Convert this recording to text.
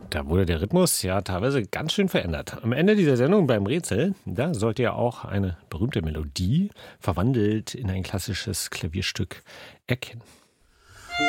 Da wurde der Rhythmus ja teilweise ganz schön verändert. Am Ende dieser Sendung beim Rätsel, da sollt ihr auch eine berühmte Melodie verwandelt in ein klassisches Klavierstück erkennen.